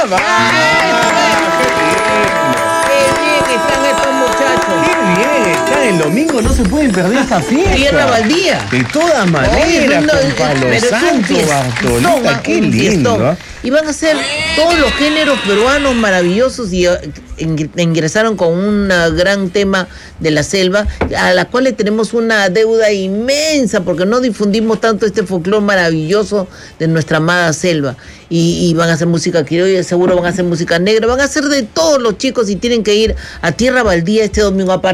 ¡Va! Están estos muchachos. ¡Qué bien! Están el domingo, no se pueden perder esta fiesta. Tierra Baldía. De todas maneras, con Palo Santo, Bartolita, qué lindo. ¿Eh? Y van a ser todos los géneros peruanos maravillosos y ingresaron con un gran tema de la selva, a la cual le tenemos una deuda inmensa porque no difundimos tanto este folclore maravilloso de nuestra amada selva. Y van a hacer música criolla, seguro van a hacer música negra, van a hacer de todos los chicos y tienen que ir a Tierra Baldía este domingo aparte.